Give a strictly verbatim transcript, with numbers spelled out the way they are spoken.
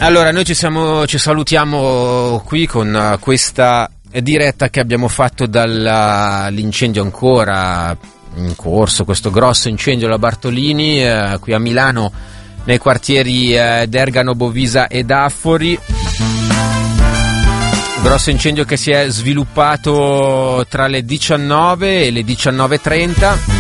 Allora, noi ci siamo, ci salutiamo qui con questa diretta che abbiamo fatto dall'incendio ancora in corso, questo grosso incendio alla Bartolini, eh, qui a Milano, nei quartieri eh, d'Ergano, Bovisa ed Affori. Grosso incendio che si è sviluppato tra le diciannove e le diciannove e trenta.